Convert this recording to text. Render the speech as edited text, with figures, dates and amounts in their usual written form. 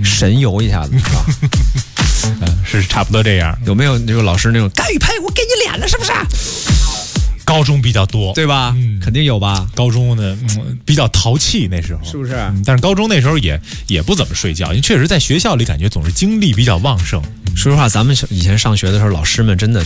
神游一下子，是吧？ 是差不多这样。 有没有这个老师那种干预派？我给你脸了，是不是？ 高中比较多， 对吧？肯定有吧。 高中呢，比较淘气那时候， 是不是？ 但是高中那时候也不怎么睡觉，因为确实在学校里感觉总是精力比较旺盛。 说实话，咱们以前上学的时候，老师们真的